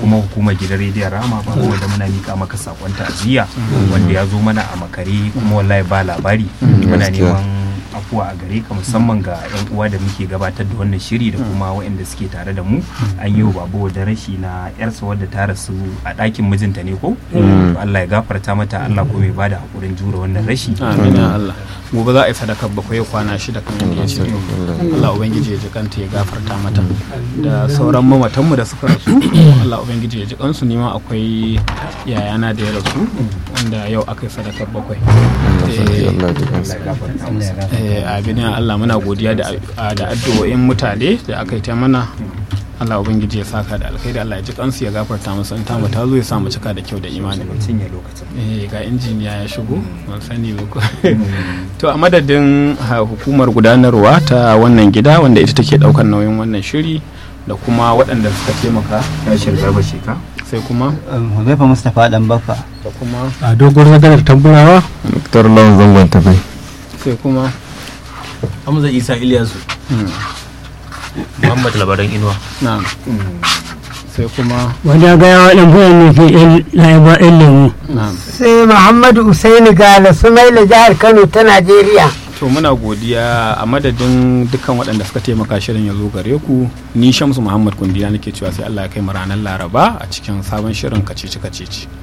kuma hukumar gidan rediyon Rama ba da muna mika maka sakon ta'aziyya wanda ya zo mana a makare kuma wallahi ba labari. Muna neman afuwa a gare ka musamman ga yan uwa da muke gabatar da wannan shiri da kuma waɗanda suke tare da mu. An yi wa Babo da rashi na yarsa wadda ta rasu a ɗakin mijinta ne ko? Allah ya gafarta mata, Allah kuma ya bada hakurin jure wannan rashi. Amin ya Allah. Gobe za a yi sadakar bakwai kwana 6 kamar yadda ya ce. Allah ubangiji ya ji kanta ya gafarta mata da sauran mamatanmu da suka rasu. Allah ubangiji ya ji kansu. Nima akwai yayana da ya rasu wanda yau aka yi sadakar bakwai. Abin Allah muna godiya da addu'o'in mutane da aka yi ta mana. Allah ubangiji ya saka da alkhairi, Allah ya ji kansu ya gafarta musu, in tamu ta zo ya samu cika da kyau da imani. Ga injiniya ya shigo ban sani ba ko. To a madadin hukumar gudanarwa ta wannan gida wanda ita take daukar nauyin wannan shiri da kuma waɗanda suka taimaka, Yashir Garba Sheka, sai kuma Huzaifa Mustapha dan Baffa, da kuma a dogon ragarar tamburawa Dr. Lawan Zangon Tafai, sai kuma Hamza Isa Iliyasu, Muhammad Labaran Inuwa. na'am, sai kuma wanda ga yawa ɗan fuyan ne ke laiba ɗan lemu. na'am. sai Muhammadu Usaini Gala, Sumaila, jihar Kano ta Najeriya. To muna godiya a madadin dukkan waɗanda suka taimaka shirin ya zo gare ku. Ni Shamsu Muhammad Kundiya nake cewa sai Allah ya kai mu ranar Laraba a cikin sabon shirin kacici-kacici.